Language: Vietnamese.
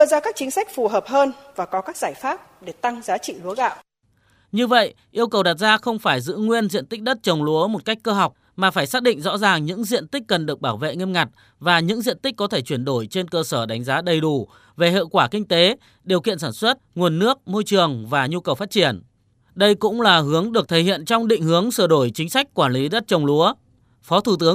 đưa ra các chính sách phù hợp hơn và có các giải pháp để tăng giá trị lúa gạo. Như vậy, yêu cầu đặt ra không phải giữ nguyên diện tích đất trồng lúa một cách cơ học, mà phải xác định rõ ràng những diện tích cần được bảo vệ nghiêm ngặt và những diện tích có thể chuyển đổi trên cơ sở đánh giá đầy đủ về hiệu quả kinh tế, điều kiện sản xuất, nguồn nước, môi trường và nhu cầu phát triển. Đây cũng là hướng được thể hiện trong định hướng sửa đổi chính sách quản lý đất trồng lúa. Phó Thủ tướng